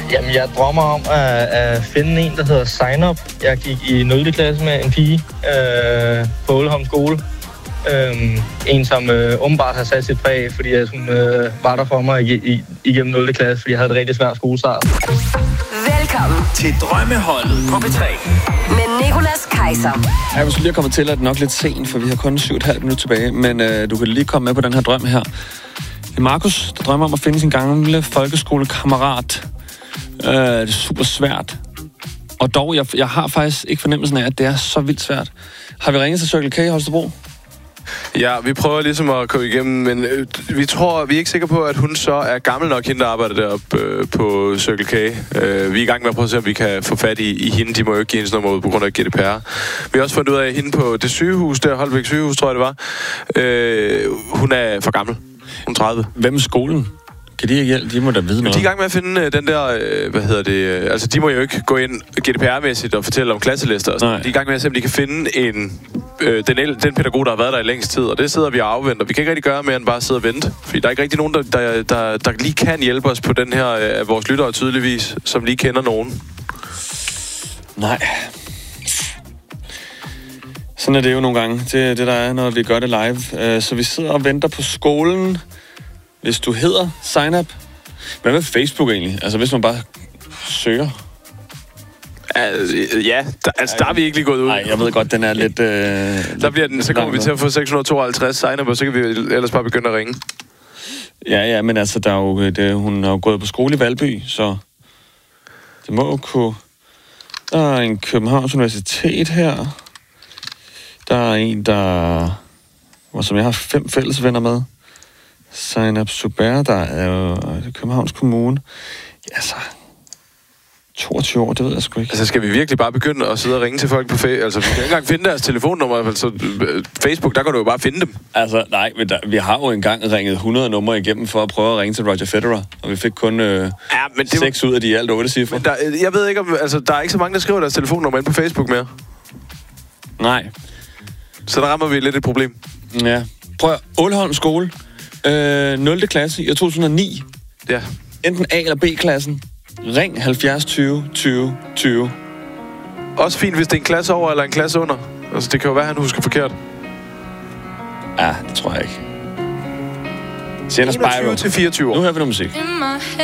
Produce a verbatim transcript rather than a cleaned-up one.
Jamen, jeg drømmer om at, at finde en, der hedder Sign Up. Jeg gik i nul klasse med en pige øh, på Ålholm skole. Øhm, en, som øh, åbenbart har sat sit præg, fordi at hun øh, var der for mig i, i, igennem nul klasse, fordi jeg havde et rigtig svært skolestart. Velkommen til Drømmeholdet på P tre. Med Nicolas Kaiser. Jeg vil lige komme til, at det er nok lidt sent, for vi har kun syv og et halvt minut tilbage, men øh, du kan lige komme med på den her drøm her. Det er Markus, der drømmer om at finde sin gamle folkeskolekammerat. Øh, det er super svært. Og dog, jeg, jeg har faktisk ikke fornemmelsen af, at det er så vildt svært. Har vi ringet til Circle K i Holstebro? Ja, vi prøver ligesom at komme igennem, men øh, vi tror, vi er ikke sikre på, at hun så er gammel nok, hende der arbejder deroppe øh, på Circle K. Øh, vi er i gang med at prøve at se, om vi kan få fat i, i hende. De må jo ikke give hendes nummer ud på grund af G D P R. Vi har også fundet ud af, at hende på det sygehus, der Holbæk sygehus, tror jeg det var, øh, hun er for gammel. Hun er tredive. Hvem er skolen? Kan de ikke hjælpe? De må da vide noget. De er i gang med at finde øh, den der, øh, hvad hedder det, øh, altså de må jo ikke gå ind G D P R-mæssigt og fortælle om klasselister og sådan. De er i gang med at se, om de kan finde en, øh, den, el- den pædagog, der har været der i længst tid, og det sidder vi og afventer. Vi kan ikke rigtig gøre mere end bare sidde og vente, fordi der er ikke rigtig nogen, der, der, der, der lige kan hjælpe os på den her øh, af vores lyttere tydeligvis, som lige kender nogen. Nej. Sådan er det jo nogle gange. Det er det, der er, når vi gør det live. Så vi sidder og venter på skolen. Hvis du hedder Sign Up. Hvad med Facebook egentlig? Altså hvis man bare søger. Uh, ja, der, altså der er vi ikke lige gået ud. Nej, jeg ved godt, den er lidt... Øh, der bliver den, så kommer vi til at få seks hundrede og tooghalvtreds Sign Up, og så kan vi ellers bare begynde at ringe. Ja, ja, men altså, der er jo, det, hun har jo gået på skole i Valby, så det må jo kunne... Der er en Københavns Universitet her. Der er en, der... som jeg har fem fælles venner med. Sign Up Super, der er jo Københavns Kommune. Ja, så... toogtyve år, det ved jeg sgu ikke. Altså, skal vi virkelig bare begynde at sidde og ringe til folk på Facebook? Altså, vi kan ikke engang finde deres telefonnummer. Altså, Facebook, der kan du jo bare finde dem. Altså, nej, men der, vi har jo engang ringet hundrede numre igennem for at prøve at ringe til Roger Federer, og vi fik kun øh, ja, men det seks var... ud af de alt otte cifre. Men der, jeg ved ikke, om... Altså, der er ikke så mange, der skriver deres telefonnummer ind på Facebook mere. Nej. Så der rammer vi lidt et problem. Ja. Prøv at Ålholm skole. Øh, nul klasse i to tusind og ni. Ja. Enten A- eller B-klassen. Ring halvfjerds tyve tyve tyve. Også fint, hvis det er en klasse over eller en klasse under. Altså, det kan jo være, han husker forkert. Ja, det tror jeg ikke. Sienna Spyro. enogtyve til fireogtyve år. Nu hører vi noget musik.